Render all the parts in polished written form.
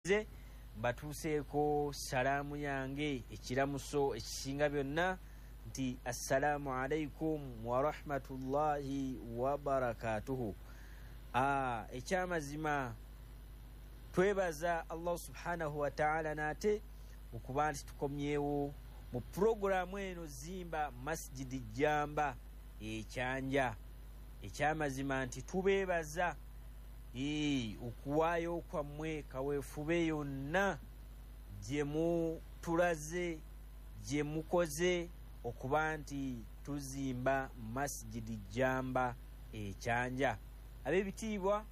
ze batuseeko salaamu yange ekiramuso ekisinga byonna nti assalamu alaikum wa rahmatullahi wa barakatuhu. Ekyamazima twebaza Allah subhanahu wa ta'ala nate okuba nti tukomyewo mu programu eno zimba masjidi jamba ekyanja. Ekyamazima nti tubebaza okuwaayo kwammwe kaweefube yonna gye mutulaze gye mukoze okuba nti tuzimba masjidi jamba ekyanja. Ab'ebitiibwa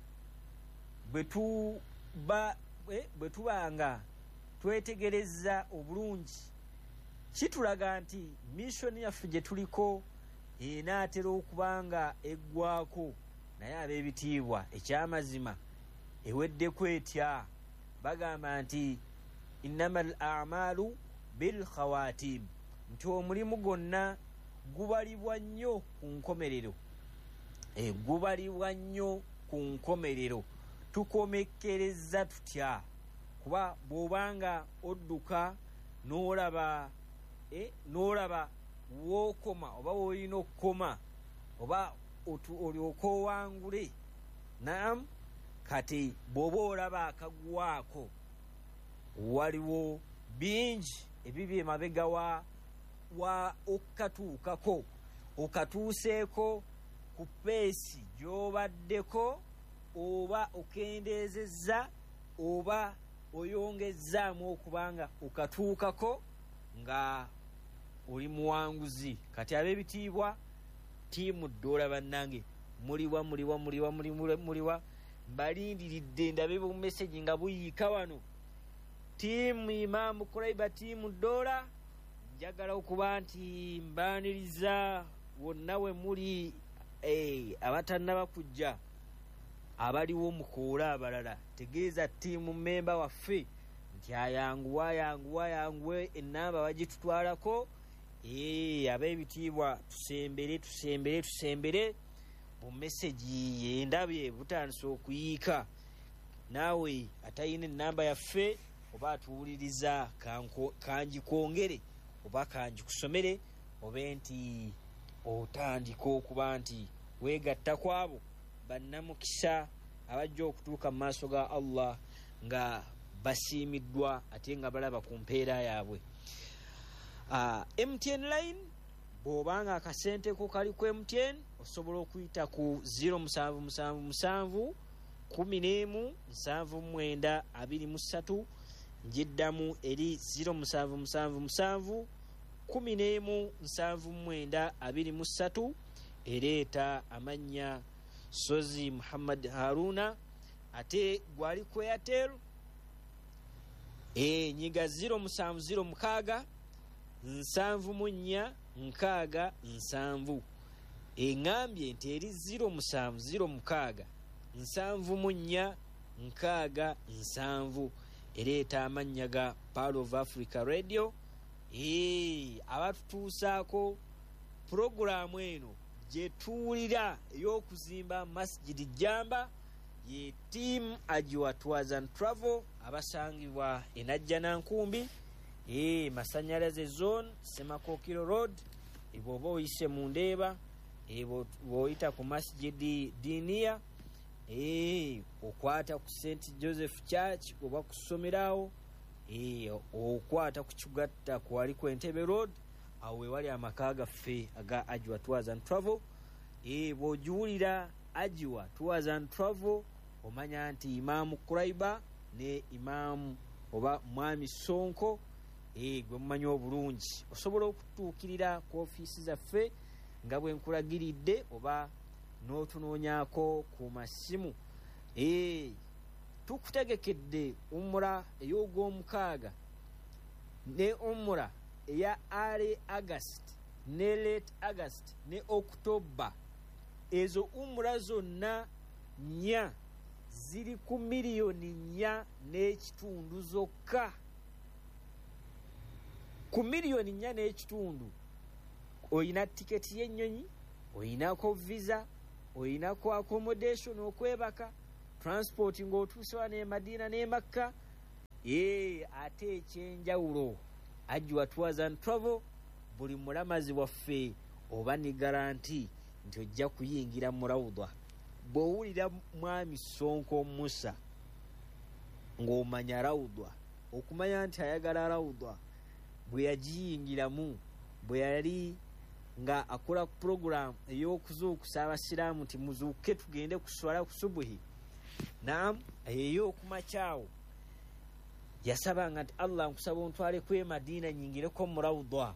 bwe tubanga twetegereza obulungi kitulaga nti missoni yaffe gye tuliko enaatera okubanga eggwako, naye ab'ebitiibwa ekyamazima ewedde kwetya. Bagamba nti innamal a'malu bil khawatim, nti omulimu gwonna gubalibwa nnyo ku nkomerero. Gubalibwa nnyo ku nkomerero. Tukomekereza tutya? Kuba bw'obanga odduka n'olaba w'okoma oba w'olina okukoma oba olyoka owangule. Naam, kati bw'oba olaba akagwako waliwo bingi ebibye emabega wa okatuukako, okatuuseeko ku peesi gy'obaddeko oba okendeezezza oba oyongezzaamu okubanga okatuukako nga oli muwanguzi. Kati ab'ebitiibwa tiimu ddoola bannange muliwa mbalindiridde ndabe bu message nga buyiika wano. Tiimu Imam Kuraiba, tiimu ddoola, njagala okuba nti mbaaniriza wonna we muli abatannaba kujja abaliwo mukoola abalala. Tegeeza tiimu memba waffe nti ayanguwe ennamba bagitutwalako. Ab'ebitiibwa tusembere mu message yendabye butandise okuyiika. Naawe atayina ennamba yaffe oba atuwuliriza kanjikongere oba kanjikusomere obe nti otandika okuba nti weegatta kwabo bannamukisa abajja okutuuka mu maaso ga Allah nga basiimiddwa ate nga balaba ku mpeera yaabwe. MTN line bw'obanga akasente ko kali ku MTN osobola okuyita ku 0777 11 7923. Njiddamu eri 0777 11 7923. Ereeta amannya Sozi Muhammad Haruna. Ate gwali ku Airtel nyiga 0706 74 67. Engambye nti eri 0706 74 67. Ereeta amannya ga Pearl of Africa Radio. Abatutuusaako programu eno gye tuwulira ey'okuzimba masjidi jamba ye team Ajiwa Tours and Travel abasangibwa enajja Nankumbi Masanyalaze Zone, Semakokiro Road. Bw'oba oyise mu Ndeeba bw'oyita ku masjidi Dinia okwata ku St Joseph Church oba kusomerawo okwata ku Kigatta kwali ku Entebbe Road, awo wewali amaka gaffe aga Ajiwa Tours and Travel. Bw'ogiwulira Ajiwa Tours and Travel omanya nti Imam Kuraiba ne Imam oba Mwami Sonko gwe mumanyi obulungi. Osobola okutuukirira ku ofiisi zaffe nga bwe nkulagiridde oba n'otunoonyaako ku masimu. Tukutegekedde umura ey'ogw'omukaaga ne umura eya early August ne late August ne October. Ezo umura zonna nnya ziri ku $1.4 zokka. Ku $1.4 oyina tiketi y'ennyonyi, oyinako visa, oyinako accommodation okwebaka, transport ng'otuuse wano e Madina ne Makka, ate ekyenjawulo Ajwa Tours and Travel buli mulamazi waffe oba ni garanti nti ojja kuyingira mu rawda bw'owulira mwami Sonko Musa ng'omanya rawda okumanya nti ayagala rawda bwe yagiyingiramu bwe yali nga akola program ey'okuzuukusa abasiraamu nti muzuuke tugende kuswala ku subuhi ey'okumakyawo yasabanga nti Allah nkusaba ontwale ku Madina nyingireko mu rawda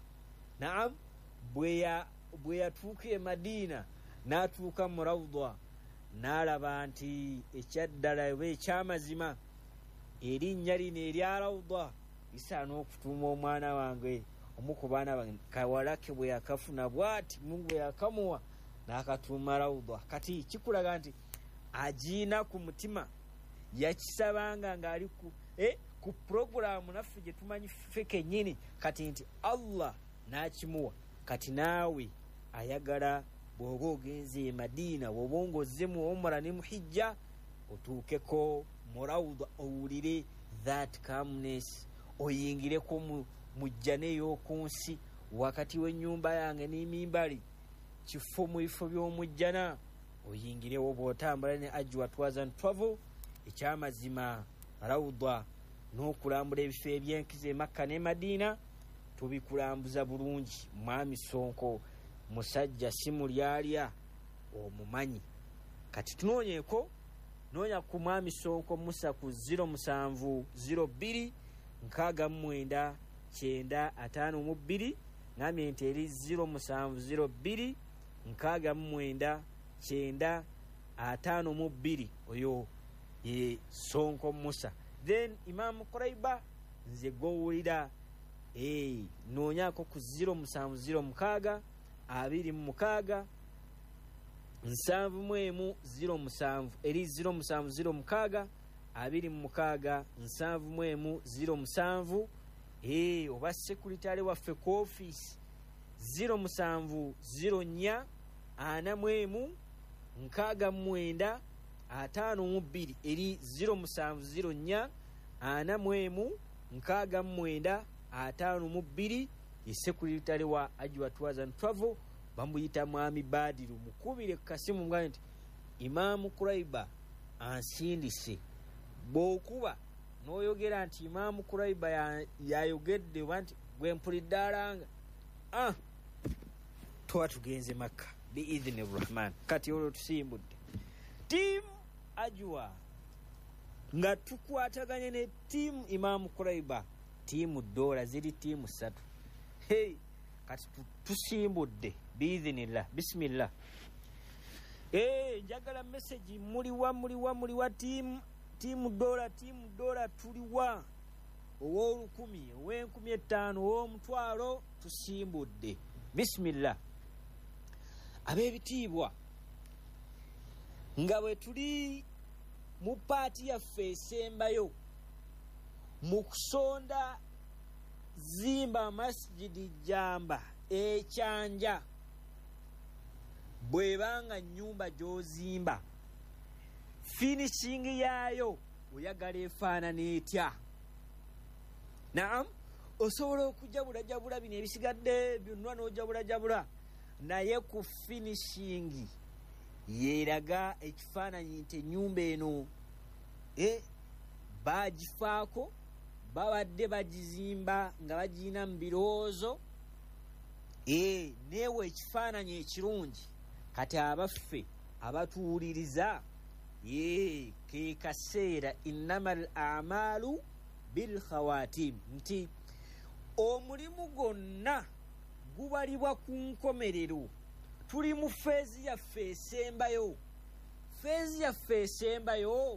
bwe yatuuka e Madina n'atuuka mu rawda n'alaba nti ekyaddala oba ekyamazima erinnya lino erya rawda lisaana okutuuma omwana wange omu ku baana bange kawalake bwe yakafuna bw'ati Mungu bwe yakamuwa n'akatuuma rawda. Kati kikulaga nti agiina ku mutima yakisabanga ng'ali ku programu naffe gye tumanyi ffe kennyini kati nti Allah n'akimuwa. Kati naawe ayagala bw'oba ogenze e Madina bw'oba ng'ozze mu umra ne mu hijja otuukeko mu rawda owulire that calmness oyingireko mu jjana ey'oku nsi wakati w'ennyumba yange n'emimbali kifo mu bifo by'omujjana oyingirewo bw'otambula ne Ajwa Tours and Travel ekyamazima rawda n'okulambula ebifo ebyenkizo e Makka ne Madina tubikulambuza bulungi. Mwami Sonko musajja simu lyalya omumanyi. Kati tunoonyeko noonya ku Mwami Sonko Musa ku 0702 69 952 ngambye nti eri 0702 69 952 oyo ye Sonko Musa. Then Imam Kuraiba nze gowulira noonyako ku 0706 26 71 07 eri 0706 26 71 07 oba sekuritale waffe ku office 0704 41 69 52 eri 0704 41 69 52 sekuritale wa Ajwa Tours and Travel bamuyita Mwami Badiru. Mukubire kasimu nga nti Imam Kuraiba ansindise bw'okuba n'oyogera nti Imam Kuraiba yayogedde nti gwe mpulidde alanga tuba tugenze Makka biidhni Rahman. Kati olwo tusimbudde tiimu Ajwa nga tukwataganye ne tiimu Imam Kuraiba tiimu Doola ziri tiimu 3 kati tusimbudde biidhnillah bismillah. Njagala message muliwa tiimu Doola tuliwa ow'olukumi ow'enkumi 5 ow'omutwalo tusimbudde bismillah. Ab'ebitiibwa nga bwe tuli mu paati yaffe esembayo mu kusonda zimba masjidi Jamba ekyanja bwebanga nnyumba gy'ozimba finishing yaayo oyagala efaanana etya. Osobola okujabulajabula bino ebisigadde byonna n'ojabulajabula naye ku finishing yeeraga ekifaananyi nti ennyumba eno baagifaako babadde bagizimba nga bagirina mu birowoozo neewe ekifaananyi ekirungi. Kati abaffe abatuwuliriza ke kaseera innamal amalu bil khawatim nti omulimu gwonna gubalibwa ku nkomerero. Tuli mu feezi yaffe esembayo. Feezi yaffe esembayo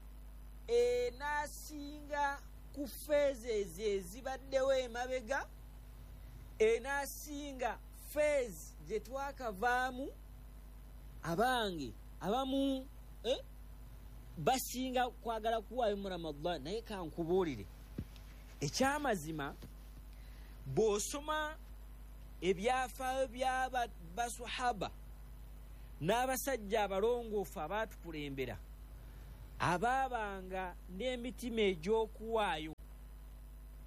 enaasinga ku feezi ezo ezibaddewo emabega, enaasinga feezi gye twakavaamu. Abange abamu basinga kwagala kuwaayo mu Ramadan, naye kankubuulire ekyamazima bw'osoma ebyafaayo by'abaswahaba n'abasajja abalongoofu abaatukulembera abaabanga n'emitima egy'okuwaayo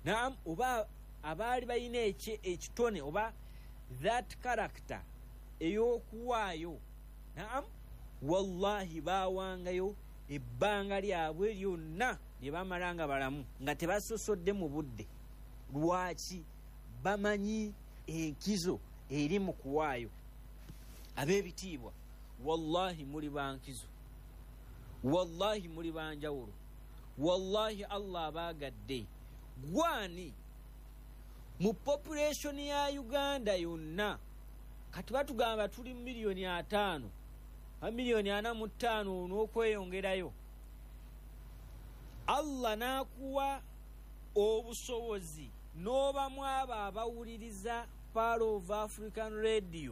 naam oba abaali balina ekitone oba that character ey'okuwaayo naam wallahi baawangayo ebbanga lyabwe lyonna lye bamala nga balamu nga tebasosodde mu budde. Lwaki? Bamanyi enkizo eri mu kuwaayo. Ab'ebitiibwa, wallahi muli bankizo, wallahi muli banjawulo, wallahi Allah abaagadde. Gwani mu population ya Uganda yonna kati batugamba tuli miliyoni 5 miliyoni 45 n'okweyongerayo. Allah n'akuwa obusobozi n'obamu abo abawuliriza Pearl of African Radio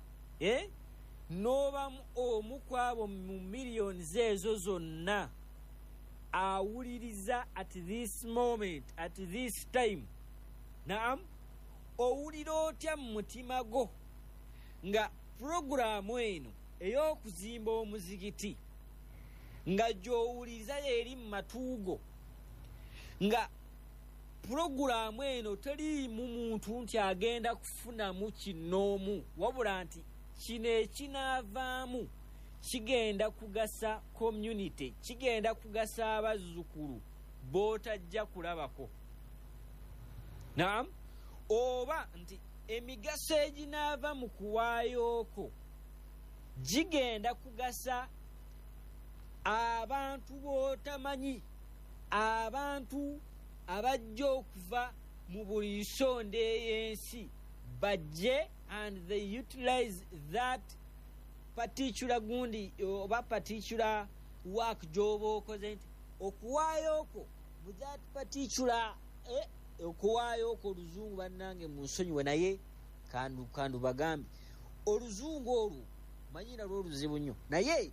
n'obamu omu kwabo mu miliyoni ezo zonna awuliriza at this moment, at this time. Naam, owulira otya mu mutima go nga programu eno ey'okuzimba omuzigiti nga gy'owuliriza eri mu matuugo, nga programu eno teriimu muntu nti agenda kufunamu kinoomu, wabula nti kino ekinaavaamu kigenda kugasa community, kigenda kugasa abazzukulu b'otajja kulabako. Naam, oba nti emigaso eginaava mu kuwaayoko gigenda kugasa abantu b'otamanyi, abantu abajja okuva mu buli nsonda ey'ensi bajje and they utilize that particular gundi oba particular work gy'oba okoze nti okuwaayoko mu that particular okuwaayoko oluzungu bannange mu nsonyiwe naye kandu bagambi oluzungu olwo manyi nalwo oluzibu nnyo, naye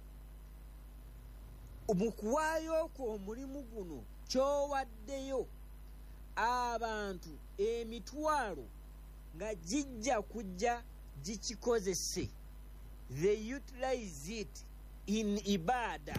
mu kuwaayoko omulimu guno ky'owaddeyo abantu emitwalo nga gijja kujja gikikozese, they utilize it in ibada,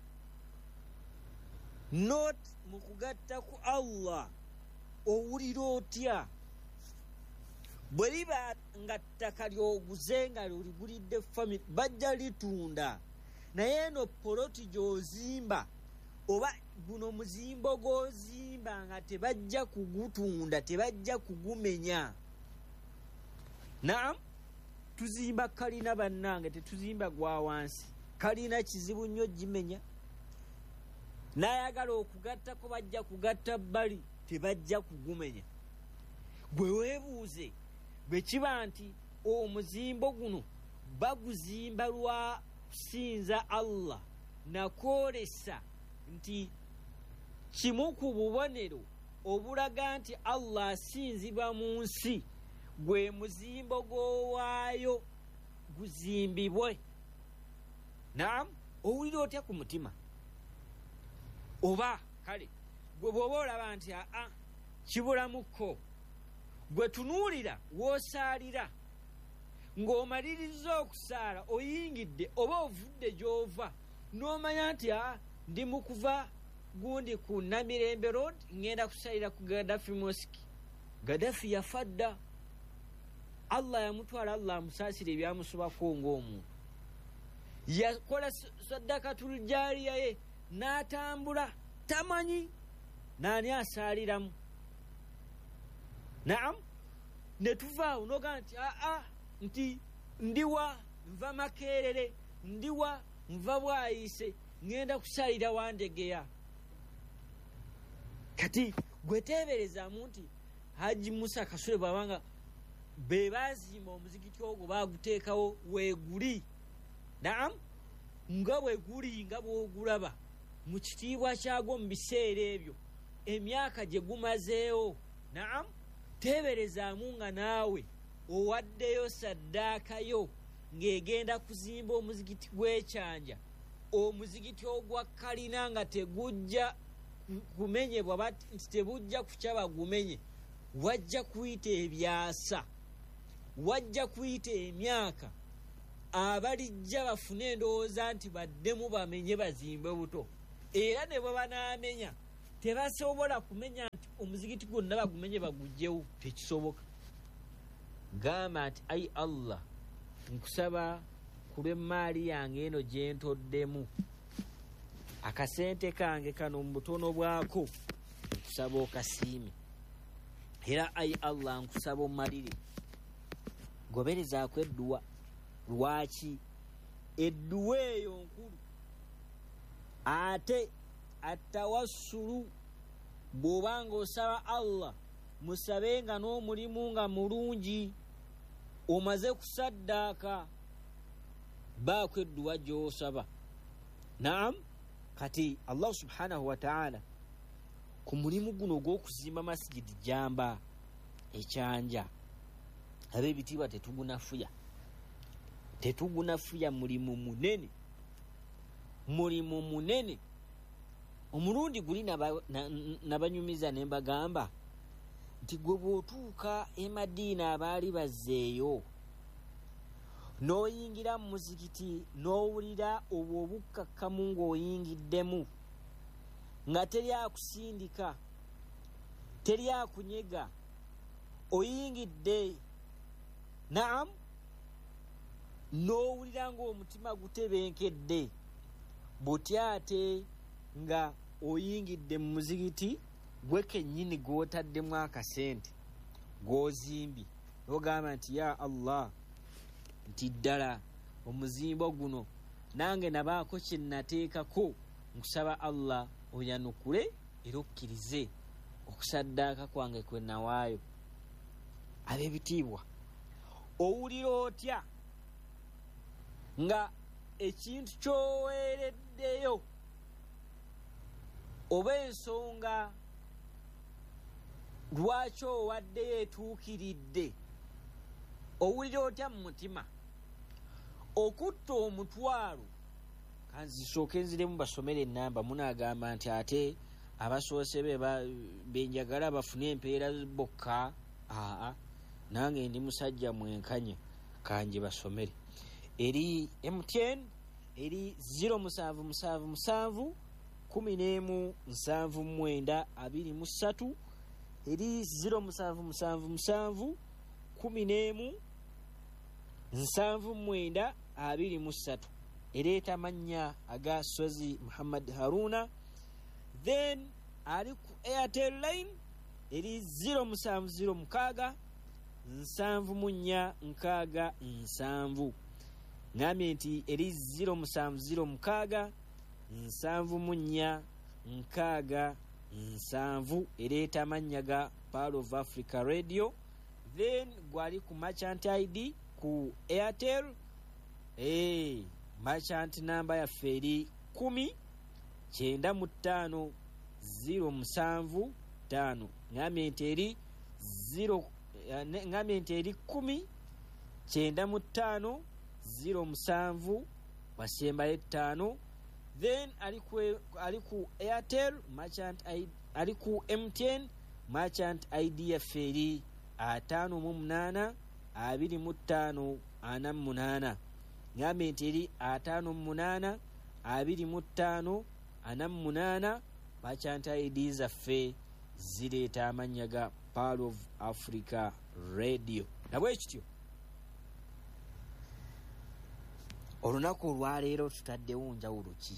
not mu kugatta ku Allah. Owulira otya bwe liba nga ttaka lyoguze nga oligulidde family bajja litunda, naye eno poloti gy'ozimba oba guno muzimbo gw'ozimba nga tebajja kugutunda, tebajja kugumenya. Naam, tuzimba kalina bannange, tetuzimba gwa wansi. Kalina kizibu nnyo gimenya, n'ayagala okugattako bajja kugatta bbali, tebajja kugumenya. Gwe weebuuze bwe kiba nti omuzimbo guno baguzimba lwa kusinza Allah, nakwolesa nti kimu ku bubonero obulaga nti Allah asinzibwa mu nsi gwe muzimbo gw'owaayo guzimbibwe. Naam, owulira otya ku mutima? Oba kale gwe bw'oba olaba nti kibulamukko, gwe tunuulira w'osaalira ng'omaliriza okusaala oyingidde oba ovudde gy'ova n'omanya nti ndi mu kuva gundi ku Namirembe Road ngenda kusalira ku Gaddafi Mosque. Gaddafi yafa dda, Allah yamutwala, Allah amusaasira ebyamusobako ng'omuntu. Yakola saddakatul jaariya ye n'atambula, tamanyi naani asaaliramu. Naam, ne tuvaawo noga nti nti ndiwa nva Makerere, ndiwa nva Bwayise, ngenda kusalira Wandegeya. Kati gwe teeberezaamu nti Haji Musa Kasule bwabanga be baazimba omuzikiti ogwo baaguteekawo weeguli. Naam, nga weeguli nga bw'ogulaba mu kitiibwa kyagwo mu biseera ebyo, emyaka gye gumazeewo. Naam, teeberezaamu nga naawe owaddeyo saddaakayo ng'egenda kuzimba omuzikiti gw'ekyanja, omuzikiti ogwa kalina nga tegujja kumenyebwa nti tebujja kukyaba gumenye, wajja kuyita ebyasa, wajja kuyita emyaka, abalijja bafune endowooza nti baddemu bamenye bazimbe buto, era ne bwe banaamenya tebasobola kumenya nti omuzikiti gwonna bagumenye bagugyewo, tekisoboka. Gamba nti ayi Allah nkusaba ku lw'emmaali yange eno gye ntoddemu, akasente kange kano mu butono bwako nkusaba okasiime, era ayi Allah nkusaba ommalire. Goberezaako edduwa. Lwaki? Edduwa eyo nkulu. Ate atawassulu bw'obanga osaba Allah musabenga n'omulimu nga mulungi, omaze kusaddaaka, baako edduwa gy'osaba. Naam, kati Allah subhanahu wa ta'ala ku mulimu guno ogw'okuzimba masigidi jamba ekyanja, ab'ebitiibwa tetugunafuya, mulimu munene, mulimu munene. Omulundi guli nabanyumiza ne mbagamba nti gwe bw'otuuka e Madiina abaali bazzeeyo n'oyingira mu muzikiti n'owulira obwo obukkakkamu ng'oyingiddemu, nga teri akusindika, teri akunyega, oyingidde. Naam, n'owulira ng'omutima gutebenkedde, butya ate nga oyingidde mu muzikiti gwe kennyini gw'otaddemu akasente gw'ozimbye, n'ogamba nti ya Allah, nti ddala omuzimbo guno nange nabaako kye nateekako, nkusaba Allah oyanukule era okkirize okusaddaaka kwange kwe nawaayo. Ab'ebitiibwa, owulira otya nga ekintu ky'oweereddeyo oba ensonga lwaki owaddeyo etuukiridde? Owulira otya mu mutima? Okutta omutwalo, kanzisooke nziremu basomera ennamba, munaagamba nti ate abasoose benjagala bafune empeera bokka. Nange ndi musajja mwenkanya, kanje basomere. Eri MTN eri 0777 117923, eri 0777 117923, ereeta mannya aga Swazi Muhammad Haruna. Then ali ku Airtel line eri 0706 74667. Ngambye nti eri 0706 74667, ereeta mannya ga Pearl of Africa Radio. Then gwali ku merchant ID ku Airtel, merchant number yaffe eri 1095075. Ngambye nti eri 1095075 wasembayo 5. Then ali ku Airtel merchant ID, ali ku MTN merchant ID yaffe eri 582548. Ngambye nti eri 582548. Merchant ID zaffe zireeta amannya ga Pearl of Africa Radio. Nabwe kityo olunaku olwaleero tutaddewo njawulo ki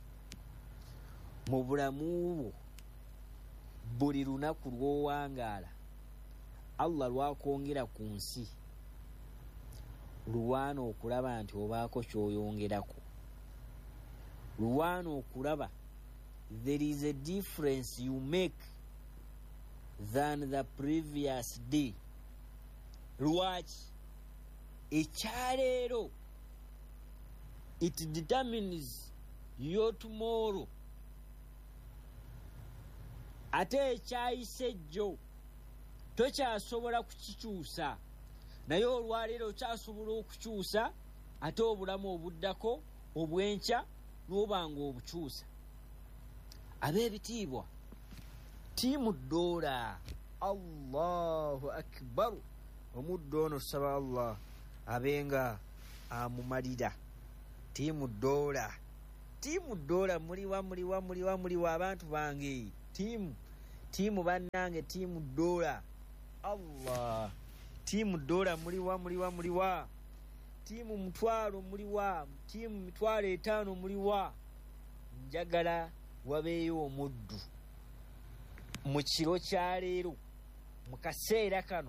mu bulamu bwo? Buli lunaku lw'owangaala Allah lwakwongera ku nsi, luwaana okulaba nti obaako ky'oyongerako, luwaana okulaba there is a difference you make than the previous day. Lwaki? Ekyaleero it determines your tomorrow. Ate ekyayise jjo tokyasobola kukikyusa, naye olwaleero okyasobola okukyusa, ate obulamu obuddako obwenkya n'obanga obukyusa. Ab'ebitiibwa, tiimu Doola, Allahu akbar. Omuddo ono saba Allah abenga amumalira. Tiimu Doola, muliwa abantu bange. tiimu bannange, tiimu dola. Allah, tiimu dola muliwa, tiimu mutwalo muliwa, tiimu mitwalo 5 muliwa. Njagala wabeeyo omuddu mu kiro kya leero, mu kaseera kano,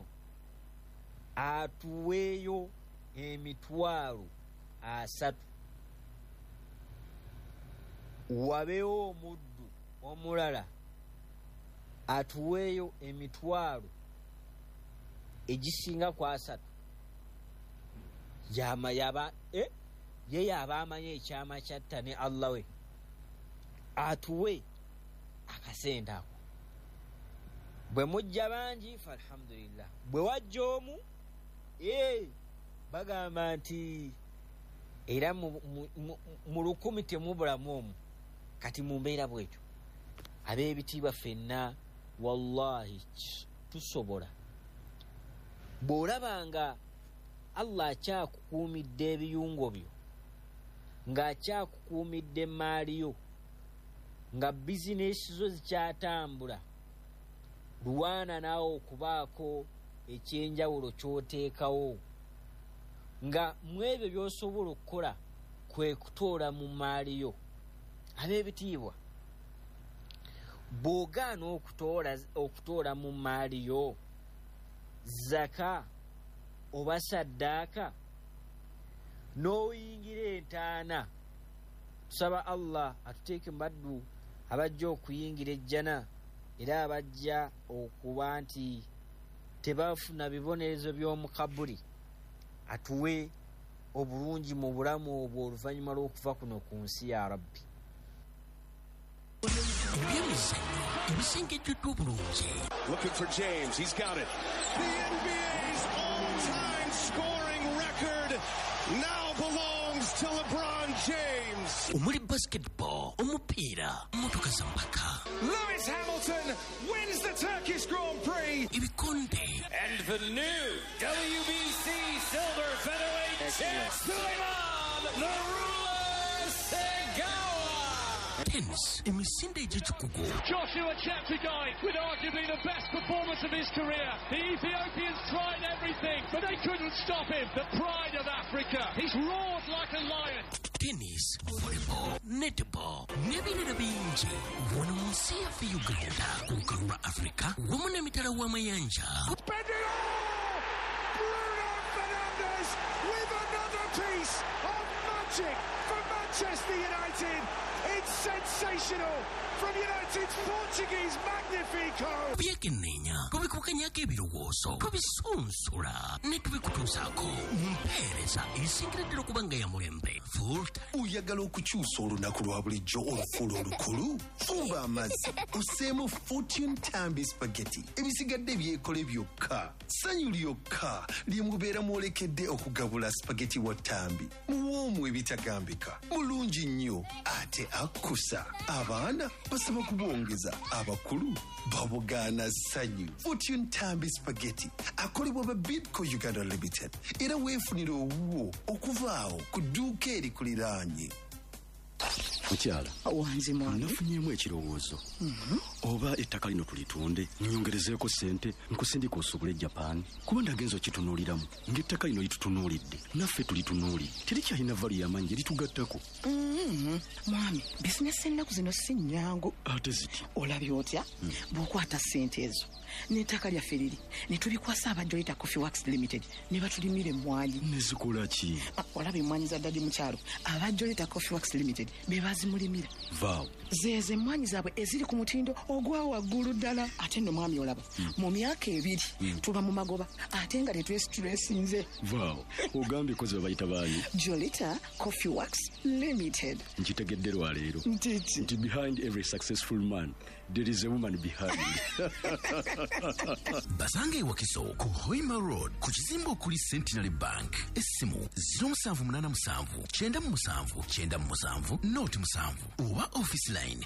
atuweeyo emitwalo 3. Wabeewo omuddu omulala atuweeyo emitwalo egisinga ku 3. Ye yaba amanye ekyama kyatta ne Allah we, atuwe akasente ako. Bwe mujja bangi falhamdulillah, bwe wajja omu bagamba nti era mu 100 temubulamu omu. Kati mu mbeera bwetyo ab'ebitiibwa ffenna wallahi tusobola. Bw'olabanga Allah akyakukuumidde ebiyungo byo, ng'akyakukuumidde maali yo, nga bizinesi zo zikyatambula, luwaana naawe okubaako ekyenjawulo ky'oteekawo, nga mu ebyo by'osobola okukola kwe kutoola mu maali yo. Ab'ebitiibwa, bw'ogaana okutoola mu maali yo zaka oba saddaaka, n'oyingira entaana, tusaba Allah atuteeke mu baddu abajja okuyingira ejjana, era abajja okuba nti tebafuna bibonerezo by'omu kabuli. Atuwe obulungi mu bulamu obwo oluvannyuma lw'okuva kuno ku nsi ya Rabbi. Looking for James, he's got it. The NBA's all-time scoring record now belongs to LeBron James. Umuri basketball, umupiira, motoka za mpaka. Lewis Hamilton wins the Turkish Grand Prix. Ibikonde. And the new WBC Silver Featherweight champ, Suleiman the Ruler Segawa. Tennis, emisinde egy'ekikugu. Joshua Cheptegei with arguably the best performance of his career. The Ethiopians tried everything, but they couldn't stop him. The pride of Africa. He's roared like a lion. Tennis, volleyball, netball, n'ebirala bingi. Wano mu nsi yaffe Uganda, ku lukalu lwa Africa, wamu n'emitala w'amayanja. Bruno Fernandes with another piece of magic for Manchester United. It's sensational from United's Portuguese Magnifico. Byekenneenya, tubikukanyako ebirowoozo, tubisunsula, ne tubikutuusaako mu mpeereza esingireddera okuba nga ya mulembe. Volta. Oyagala okukyusa olunaku lwa bulijjo olufuula olukulu? Fumba amazzi oseemu Fortune Tambi Spaghetti. Ebisigadde byekole byokka, ssanyu lyokka lye mubeera mwolekedde okugabula spaghetti wa Tambi. Muwoomu ebitagambika, mulungi nnyo ate akkusa. Abaana basaba kubwongeza, abakulu babugaana ssanyu. Fortune Tambi Spaghetti akolebwa ba Bidco Uganda Limited era weefunira owuwo okuvaawo ku dduuka erikuliraanye. Mukyala, wanze mwana nafunyemu ekirowoozo. Oba ettaka lino tulitunde nyongerezeeko ssente nkusindika osobole Japan, kuba ndagenza okitunuuliramu ng'ettaka lino litutunuulidde naffe tulitunuulidde terikyalina vali y'amaanyi eritugattako. Mwami, bizinesi ennaku zino si nnyangu. Ate ziti Olabye otya bw'okwata ssente ezo n'ettaka lyaffe liri ne tulikwasa abajolita Coffee Works Limited ne batulimira emmwanyi. nezikola ki? Olabye emmwanyi za ddadi mukyalo abajolita Coffee Works Limited be bazimulimira. Vaawo Zeeze emmwanyi zaabwe eziri ku mutindo ogwa waggulu ddala. Ate nno mwami olaba mu myaka 2 tuba mu magoba ate nga tetwesitulesinze. vaawo ogambye kozi babayita baani? Jolita Coffee Works Limited. Nkitegedde lwaleero Ntiti. nti behind every successful man there is a woman behind. Basanga ewakiso ku Hoima Road ku kizimbe okuli Centenary Bank. Essimu 0787 noti 7 oba office line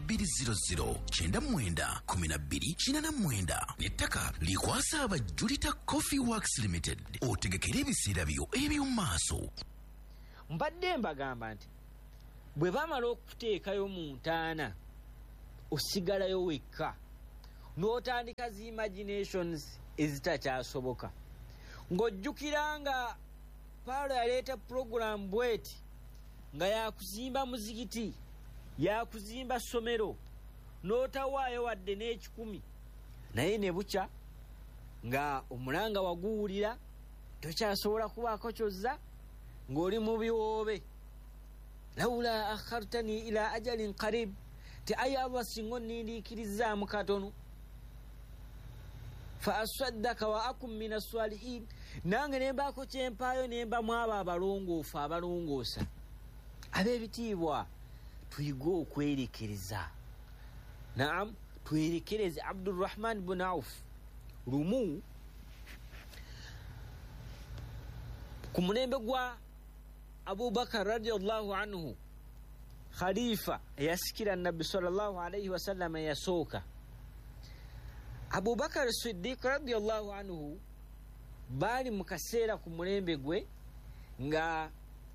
0200 n'ettaka likwasa abajulita Coffee Works Limited. Otegekera ebiseera byo eby'omu maaso. Mbadde mbagamba nti bwe bamala okuteekayo mu ntaana osigalayo wekka n'otandika zi imaginations ezitakyasoboka ng'ojjukira nga Paalo yaleeta program bweti nga yakuzimba muzikiti yakuzimba somero n'otawaayo wadde n'ekikumi naye ne bukya nga omulanga waguwulira tokyasobola kubaako kyozza ng'oli mu biwoobe lawula akhartani ila ajalin qarib ti ayi Allah singa onnindiikirizaamu katono fa asaddaka wa akum min as-salihin nange ne mbaako kyempaayo ne mbamu abo abalongoofu abalongoosa ab'ebitiibwa tuyige okwerekereza naam twerekereze Abdurrahman bin Auf lumu ku mulembe gwa Abubakar radiyallahu anhu khalifa yasikira nabbi sallallahu alayhi wasallam yasooka Abubakar Siddiq radiyallahu anhu bali mu kaseera ku mulembe gwe nga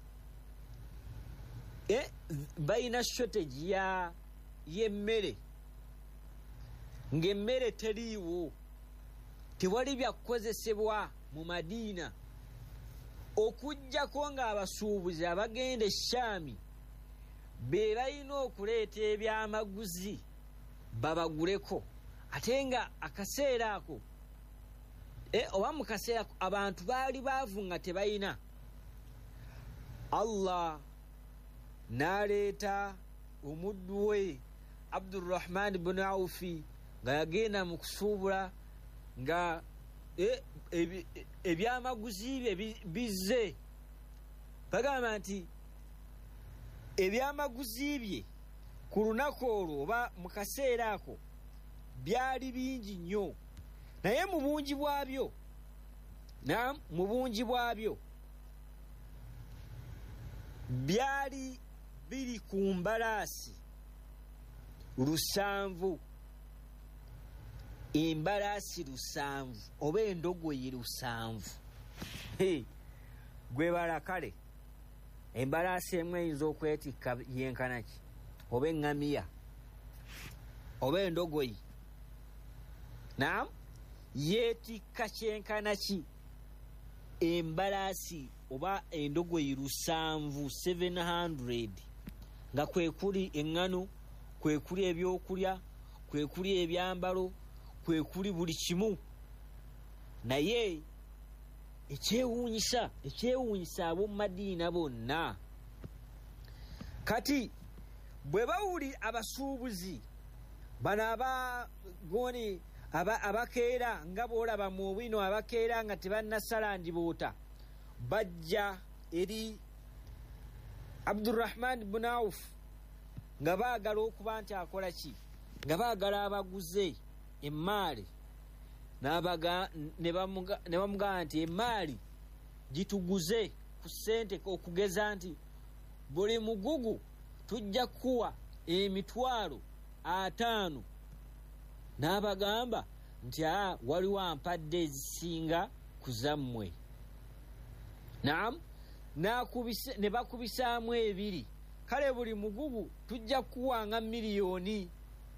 bayina shortage y'emmere ng'emmere teriiwo tewali byakukozesebwa mu Madiina okujjako ng'abasuubuzi abagenda Shaami be balina okuleeta ebyamaguzi babaguleko ate nga akaseera ako oba mu kaseera ako abantu baali baavu nga tebalina Allah n'aleeta omuddu we Abdurrahman bin Awfi nga yagenda mu kusuubula nga ebyamaguzi bye bizze bagamba nti ebyamaguzi bye ku lunaku olwo oba mu kaseera ako byali bingi nnyo naye mu bungi bwabyo byali biri ku mbalaasi 7 embalaasi 7 oba endogoyi 7 gwe balakale embalaasi emu eyinza okwetikka yenkanaki oba eŋŋamiya oba endogoyi naam yeetikka kyenkanaki embalaasi oba endogoyi 700 nga kwe kuli eŋŋano kwe kuli ebyokulya kwe kuli ebyambalo kwe kuli buli kimu naye ekyewuunyisa ab'omu Madiina bonna kati bwe bawuli abasuubuzi bano abagoni abakeera nga boolaba mu bwino abakeera nga tebannasala ndiboota bajja eri Abdurrahman bin Auf nga baagala okuba nti akola ki nga baagala abaguze emmaali ne bamugamba nti emmaali gituguze ku ssente okugeza nti buli mugugu tujja kuwa 50,000 n'abagamba nti waliwo ampadde ezisinga ku zammwe naam ne bakubisaamu 2 kale buli mugugu tujja kuwanga miliyoni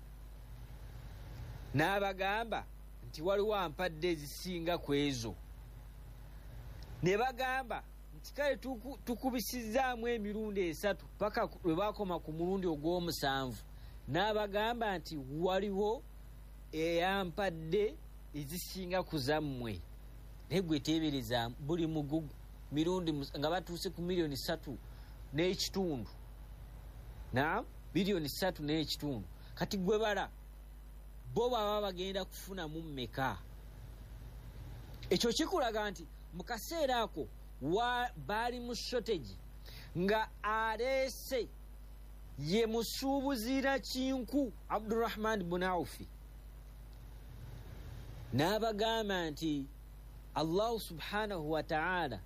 n'abagamba nti waliwo ampadde ezisinga ku ezo ne bagamba nti kale tukubisizaamu emirundi 3 paka lwe bakoma ku mulundi ogw'omusanvu n'abagamba nti waliwo eyampadde ezisinga ku zammwe naye gwe teebereza buli mugugu mirundi nga batuuse ku miliyoni 3.5 naam miliyoni 3.5 kati gwe bala bo baba bagenda kufunamu mmeka ekyo kikulaga nti mu kaseera ako baali mu shortage nga aleese ye musuubuzira kinku Abdurrahman bin Awfi n'abagamba nti Allah subhanahu wa ta'ala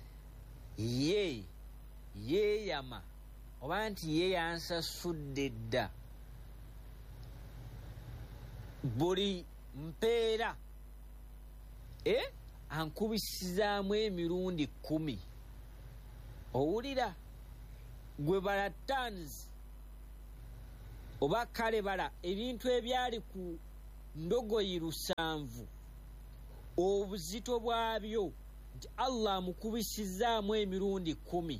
yeeyama oba nti ye yansasudde dda buli mpeera ankubisizaamu emirundi 10 owulira gwe bala tons oba kale bala ebintu ebyali ku ndogoyi 7 obuzito bwabyo nti Allah amukubisizaamu emirundi 10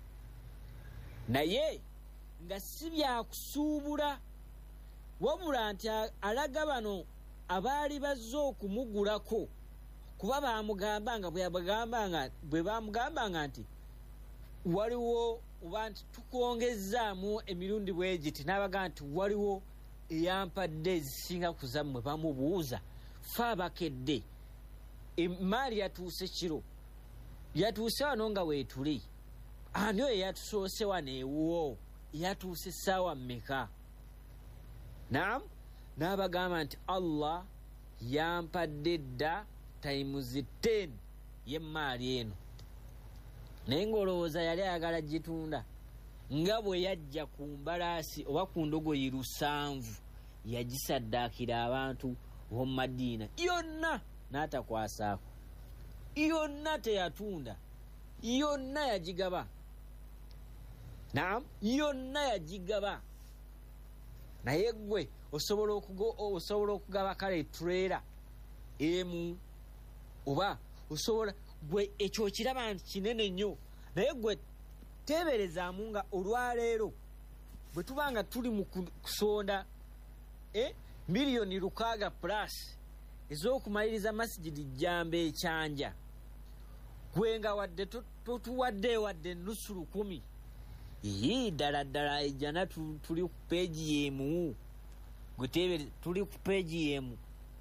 naye nga si byakusuubula wabula nti alaga bano abaali bazze okumugulako kuba bamugambanga bwe bamugambanga nti waliwo oba nti tukwongezaamu emirundi bwegiti n'abaga nti waliwo eyampadde ezisinga ku zammwe bamubuuza fe abakedde emaali yatuuse kiro yatuuse wano nga weetuli ani oyo yatusoose wano ewo yatuuse essaawa mmeka naam n'abagamba nti Allah yampadde dda times 10 y'emaali eno naye ng'olowooza yali ayagala gitunda nga bwe yajja ku mbalaasi oba ku ndogoyi 7 yagisaddaakira abantu b'omu Madiina yonna n'atakwasaako yonna teyatunda yonna yagigaba naam yonna yagigaba naye gwe osobola okugaba kale trailer emu oba osobola gwe ekyo kiraba nti kinene nnyo naye gwe teeberezaamu nga olwaleero bwe tuba nga tuli mu kusonda miliyoni 6 plus ez'okumaliriza masijidi jjamba ekyanja gwe nga wadde totuwadde wadde nusu 10 ddala ejjana tuli ku peegi yemu gwe tuli ku peegi yemu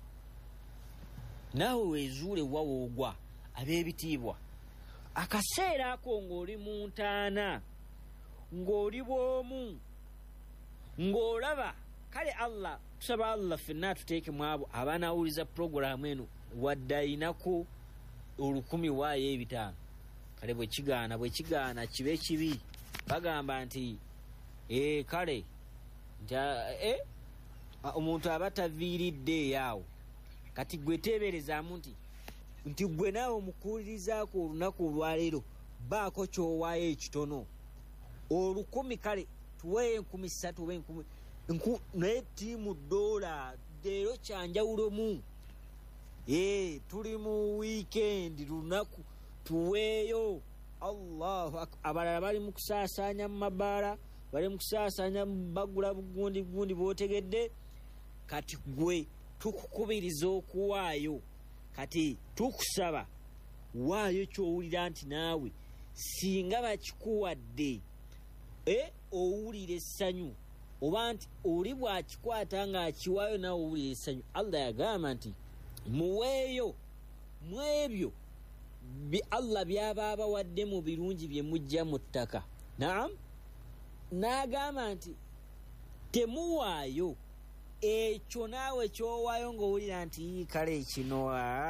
naawe weezuule wawoogwa ab'ebitiibwa akaseera ako ng'oli mu ntaana ng'oli bw'omu ng'olaba kale Allah tusaba Allah ffenna tuteeke mu abo abaanawuliza puroguramu eno wadde ayinako 10 waayo 5 kale bwe kigaana kibe kibi bagamba nti kale nti omuntu aba taviiridde eyaawo kati gwe teeberezaamu nti gwe naawe omukuulirizaako olunaku olwaleero baako kyowaayo ekitono 10 kale tuweeyo 3 naye tiimu $, leero kyanjawulomu tuli mu wiikendi lunaku tuweeyo Allahu abalala bali mu kusaasaanya mu mabaala bali mu kusaasaanya bagula bugundi bw'otegedde kati gwe tukukubiriza okuwaayo kati tukusaba waayo kyowulira nti naawe singa bakikuwadde owulira essanyu oba nti oli bwakikwata ng'akiwaayo naawe owulira essanyu Allah yagamba nti muweeyo mu ebyo Allah byaba abawadde mu birungi bye mujja mu ttaka naam n'agamba nti temuwaayo ekyo naawe kyowaayo ng'owulira nti kale kino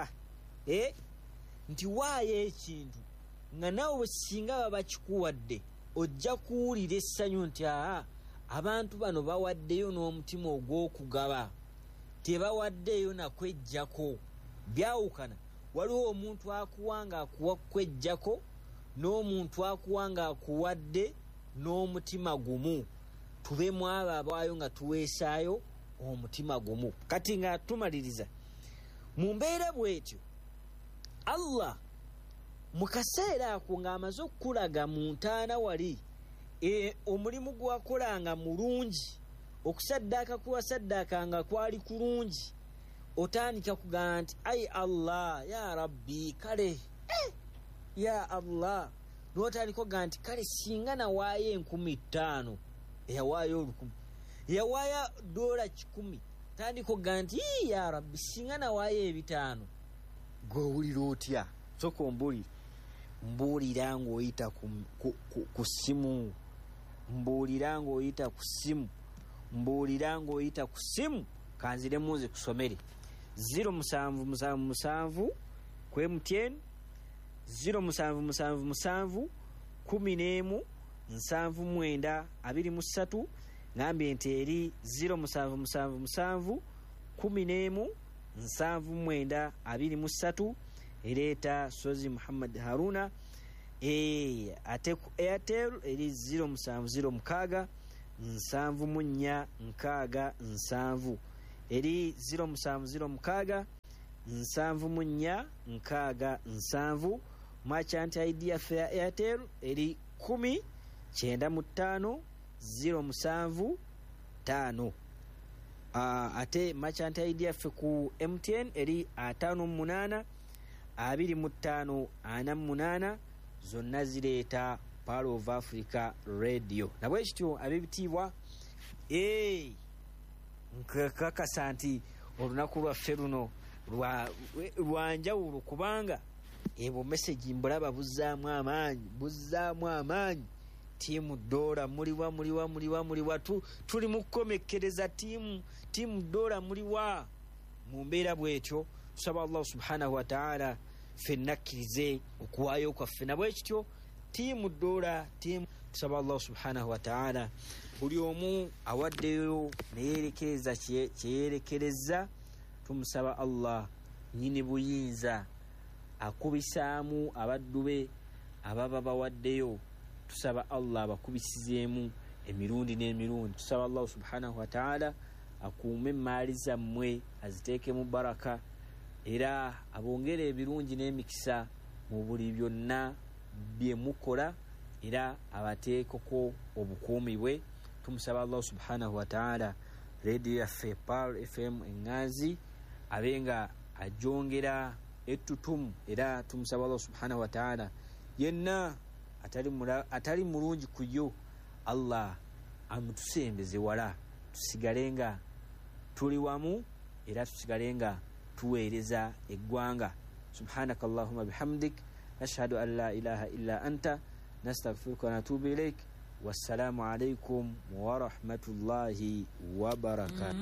nti waayo ekintu nga naawe singa baba kikuwadde ojja kuwulira essanyu nti abantu bano bawaddeyo n'omutima ogw'okugaba tebawaddeyo nakwejjako byawukana waliwo omuntu akuwanga akuwa kwejjako n'omuntu akuwanga akuwadde n'omutima gumu tube mu abo abaayo nga tuweesaayo omutima gumu kati nga tumaliriza mu mbeera bwetyo Allah mu kaseera ako ng'amaze okukulaga mu ntaana wali omulimu gwakolanga mulungi okusaddaaka kuwasaddaakanga kwali kulungi otandika kugamba nti ai Allah ya rabbi kale ya Allah n'otandika okugamba nti kale singa nawaayo 15,000 eyawaayo 10,000 yawaayo $100 tandika okugamba nti ya rabbi singa nawaayo 5,000 gw'owulira otya soka mbuulira ng'oyita ku ssimu mbuulira ng'oyita ku ssimu kanziremu nze kusomere 0777 ku MTN 0777 11 7923 ngambye nti eri 0777 11 7923 ereeta Sozi Muhammad Haruna ate ku Airtel eri 0706 74 67 eri 0706 74 67 merchant ID yaffe ya Airtel eri 10 95 07 5 ate merchant ID yaffe ku MTN eri 58 25 48 zonna zireeta Power of Africa Radio. Nabwe kityo abibitibwa nkakasa nti olunaku lwaffe luno lwanjawulo kubanga ebo message mbulaba buzzaamu amaanyi tiimu Dora muliwa tuli mu kukomekkereza tiimu Dora muliwa mu mbeera bwetyo. Tusaba Allah subhanahu wa ta'ala ffenna akkirize okuwaayo kwaffe nabwe kityo tiimu Dora tusaba Allah subhanahu wa ta'ala buli omu awaddeyo neyerekereza kyeyerekereza tumusaba Allah nyini buyinza akubisaamu abaddu be ababa bawaddeyo tusaba Allah bakubisizeemu emirundi n'emirundi. Tusaba Allah subhanahu wa ta'ala akuume maali zammwe aziteeke mu baraka era abongere ebirungi n'emikisa mu buli byonna bye mukola era abateekeko obukuumi bwe. Tumusaba Allah subhanahu wa ta'ala radio yaffe Pearl FM Engazi abenga ajongera ettutumu era tumusaba Allah subhanahu wa ta'ala yenna atali mulungi kuyo Allah amutusembeze wala tusigalenga tuli wamu era tusigalenga tuweereza eggwanga. Subhanaka Allahumma bihamdik nashhadu an la ilaha illa anta nastaghfiruka wa natubu ilaik. Wassalamu alaikum wa rahmatullahi wa barakatuh.